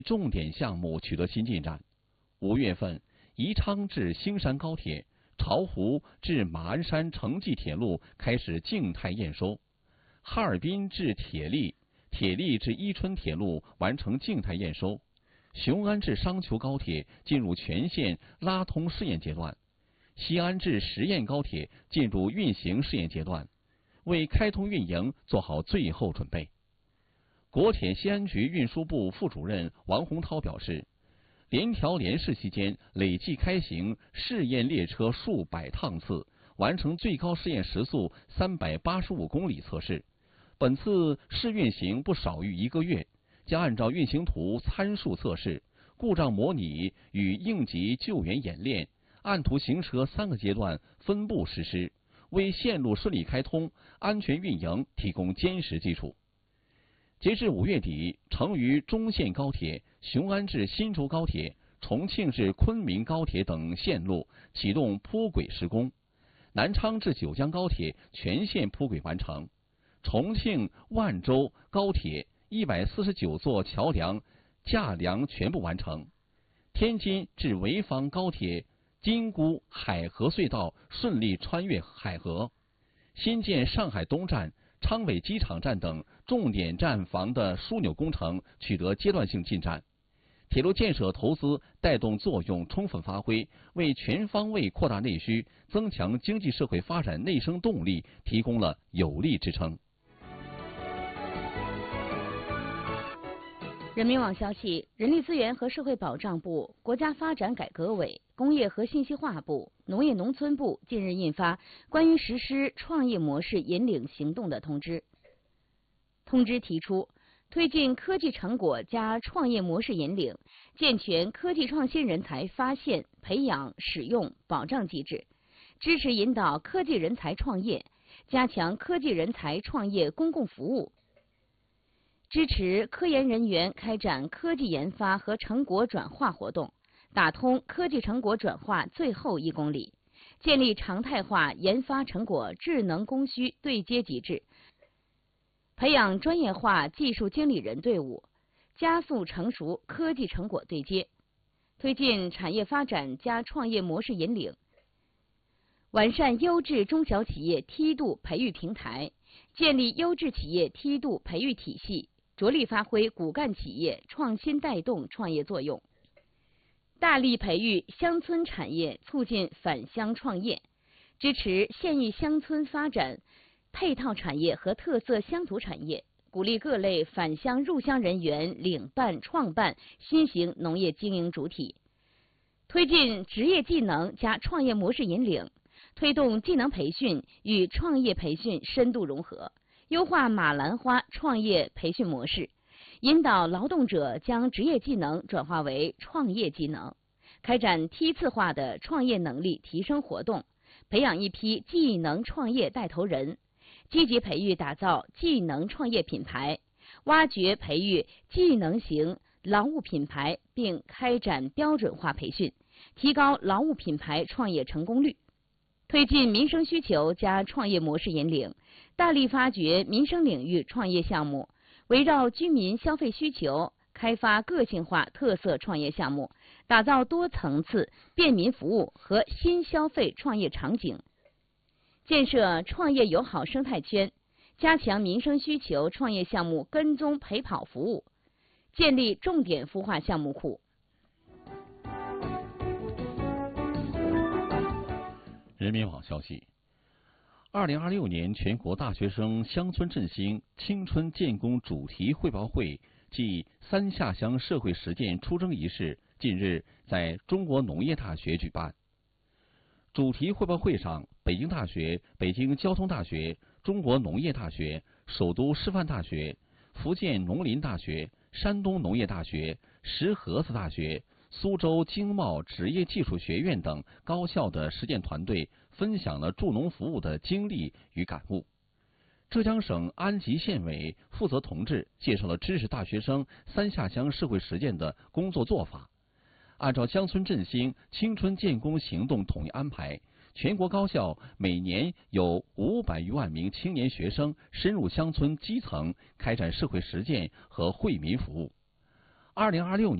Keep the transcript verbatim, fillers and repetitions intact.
重点项目取得新进展。五月份，宜昌至兴山高铁、巢湖至马鞍山城际铁路开始静态验收；哈尔滨至铁力、铁力至伊春铁路完成静态验收；雄安至商丘高铁进入全线拉通试验阶段；西安至十堰高铁进入运行试验阶段，为开通运营做好最后准备。国铁西安局运输部副主任王洪涛表示，联调联试期间累计开行试验列车数百趟次，完成最高试验时速三百八十五公里测试。本次试运行不少于一个月，将按照运行图参数测试、故障模拟与应急救援演练，按图行车三个阶段分步实施，为线路顺利开通、安全运营提供坚实基础。截至五月底，成渝中线高铁、雄安至新竹高铁、重庆至昆明高铁等线路启动铺轨施工，南昌至九江高铁全线铺轨完成，重庆万州高铁一百四十九座桥梁架梁全部完成，天津至潍坊高铁金沽海河隧道顺利穿越海河，新建上海东站、昌尾机场站等重点站房的枢纽工程取得阶段性进展，铁路建设投资带动作用充分发挥，为全方位扩大内需、增强经济社会发展内生动力提供了有力支撑。 人民网消息，人力资源和社会保障部、国家发展改革委、工业和信息化部、农业农村部近日印发关于实施创业模式引领行动的通知。通知提出，推进科技成果加创业模式引领，健全科技创新人才发现、培养、使用、保障机制，支持引导科技人才创业，加强科技人才创业公共服务，支持科研人员开展科技研发和成果转化活动，打通科技成果转化最后一公里，建立常态化研发成果智能供需对接机制，培养专业化技术经理人队伍，加速成熟科技成果对接，推进产业发展加创业模式引领，完善优质中小企业梯度培育平台，建立优质企业梯度培育体系，着力发挥骨干企业创新带动创业作用，大力培育乡村产业，促进返乡创业，支持县域乡村发展配套产业和特色乡土产业，鼓励各类返乡入乡人员领办创办新型农业经营主体，推进职业技能加创业模式引领，推动技能培训与创业培训深度融合，优化马兰花创业培训模式，引导劳动者将职业技能转化为创业技能，开展梯次化的创业能力提升活动，培养一批技能创业带头人，积极培育打造技能创业品牌，挖掘培育技能型劳务品牌，并开展标准化培训，提高劳务品牌创业成功率。推进民生需求加创业模式引领，大力发掘民生领域创业项目，围绕居民消费需求，开发个性化特色创业项目，打造多层次便民服务和新消费创业场景，建设创业友好生态圈，加强民生需求创业项目跟踪陪跑服务，建立重点孵化项目库。 人民网消息，二零二六年全国大学生乡村振兴青春建功主题汇报会暨三下乡社会实践出征仪式近日在中国农业大学举办。主题汇报会上，北京大学、北京交通大学、中国农业大学、首都师范大学、福建农林大学、山东农业大学、石河子大学、苏州经贸职业技术学院等高校的实践团队分享了助农服务的经历与感悟。浙江省安吉县委负责同志介绍了支持大学生三下乡社会实践的工作做法。按照乡村振兴青春建功行动统一安排，全国高校每年有五百余万名青年学生深入乡村基层，开展社会实践和惠民服务。 二零二六年。